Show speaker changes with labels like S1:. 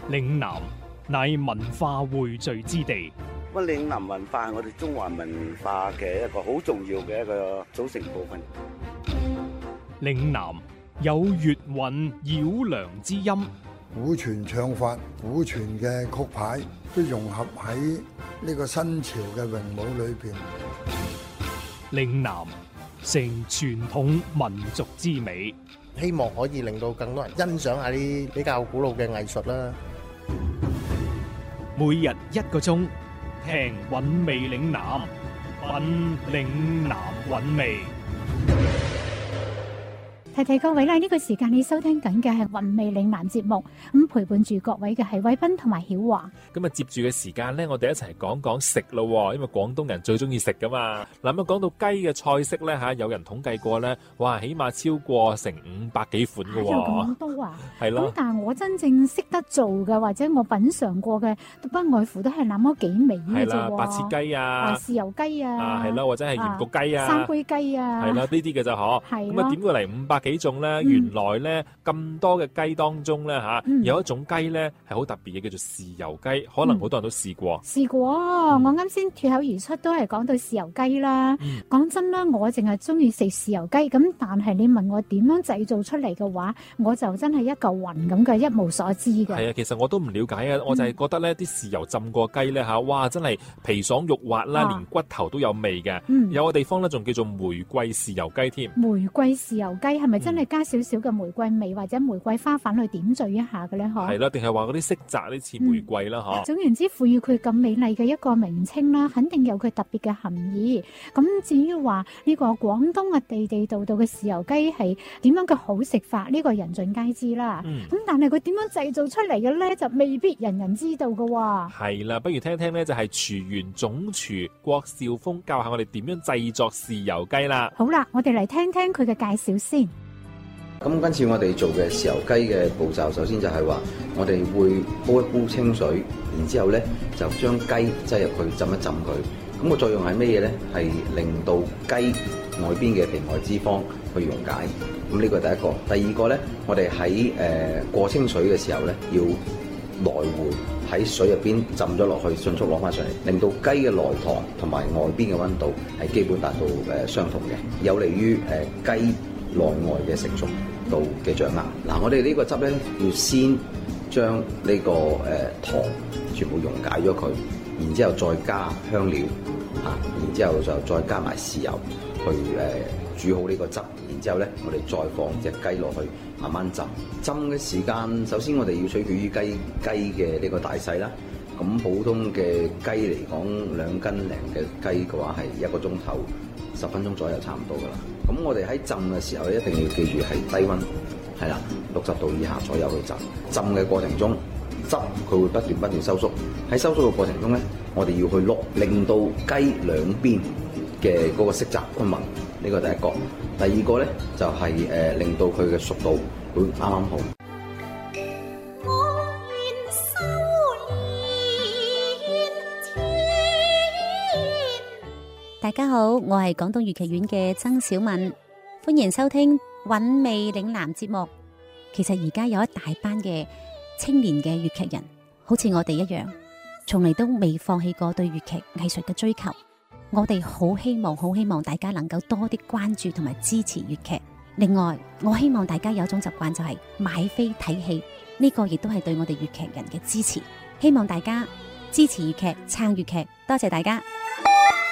S1: 嶺南乃文化匯聚之地。
S2: 咁嶺南文化係我哋中華文化嘅一個好重要嘅一個組成部分。
S1: 嶺南有粵韻繞梁之音，
S3: 古傳唱法、古傳嘅曲牌都融合喺呢個新潮嘅詠舞裏邊。
S1: 嶺南成傳統民族之美，
S4: 希望可以令到更多人欣賞下啲比較古老嘅藝術啦。
S1: 每日1個鐘，聽韻味嶺南，品嶺南韻味。
S5: 提提各位啦，呢個時間你收聽緊嘅係韻味嶺南節目，咁陪伴住各位嘅係偉斌同埋曉華。
S6: 咁啊，接住嘅時間呢，我哋一齊講講食咯，因為廣東人最中意食噶嘛。嗱，咁講到雞嘅菜式呢，吓，有人統計過呢，哇，起碼超過成500幾款噶。
S5: 有咁多啊？
S6: 係咯。
S5: 咁但係我真正識得做嘅，或者我品嘗過嘅，不外乎都係那麼幾味嘅啫。係啦，
S6: 白切雞啊，
S5: 豉油雞啊，
S6: 係啦，或者係鹽焗雞啊，
S5: 三杯雞啊，
S6: 係啦，呢啲嘅就嗬。係。咁啊，點過嚟500幾種咧？原來咧咁多嘅雞當中咧吓，有一種雞咧係好特別嘅，叫做豉油雞，可能好多人都試過。
S5: 試過，我啱先脫口而出都係講到豉油雞啦。講真啦，我淨係中意食豉油雞，咁但係你問我點樣製造出嚟嘅話，我就真係一嚿雲咁嘅，一無所知嘅。係
S6: 啊，其實我都唔了解啊，我就係覺得咧啲豉油浸過雞咧吓，哇，真係皮爽肉滑啦，連骨頭都有味嘅。有個地方咧仲叫做玫瑰豉油雞添。
S5: 玫瑰豉油雞係咪真係加少少嘅玫瑰味或者玫瑰花瓣去點綴一下嘅咧？嗬，係
S6: 啦，定係話嗰啲色澤呢似玫瑰啦？嗬。
S5: 總言之，賦予佢咁美麗嘅一個名稱啦，肯定有佢特別嘅含義。咁至於話呢個廣東嘅地地道道嘅豉油雞係點樣嘅好食法，呢個人盡皆知啦。咁但係佢點樣製造出嚟嘅咧，就未必人人知道嘅喎。
S6: 係啦，不如聽聽咧，就係廚園總廚郭兆峰教下我哋點樣製作豉油雞啦。
S5: 好啦，我哋嚟聽聽佢嘅介紹先。
S7: 咁今次我哋做嘅豉油雞嘅步驟，首先就係話我哋會煲一煲清水，然之後咧就將雞擠入去浸一浸佢。咁個作用係咩嘢咧？係令到雞外邊嘅皮外脂肪去溶解。咁呢個第一個。第二個咧，我哋喺過清水嘅時候咧，要來回喺水入邊浸咗落去，迅速攞翻上嚟，令到雞嘅內臟同埋外邊嘅溫度係基本達到相同嘅，有利於雞內外嘅成熟度嘅掌握。嗱，我哋呢個汁咧，要先將呢個糖全部溶解咗佢，然之後再加香料嚇，然之後就再加埋豉油去煮好呢個汁，然之後咧我哋再放隻雞落去慢慢浸。浸嘅時間，首先我哋要取決於雞嘅呢個大細啦。咁普通嘅雞嚟講，2斤零嘅雞嘅話係1個鐘頭10分鐘左右差唔多噶啦。咁我哋喺浸嘅時候一定要記住係低溫，係啦，60度以下左右去浸。浸嘅過程中，汁佢會不斷收縮。喺收縮嘅過程中咧，我哋要去碌，令到雞兩邊嘅嗰個色澤均勻。呢個第一個。第二個咧就係令到佢嘅熟度會啱啱好。
S8: 大家好，我係廣東粵劇院嘅曾小敏，歡迎收聽韻味嶺南節目。其實而家有一大班嘅青年嘅粵劇人，好似我哋一樣，從嚟都未放棄過對粵劇藝術嘅追求。我哋好希望大家能夠多啲關注同埋支持粵劇。另外，我希望大家有一種習慣，就係買飛睇戲，呢個亦都係對我哋粵劇人嘅支持。希望大家支持粵劇，撐粵劇，多謝大家。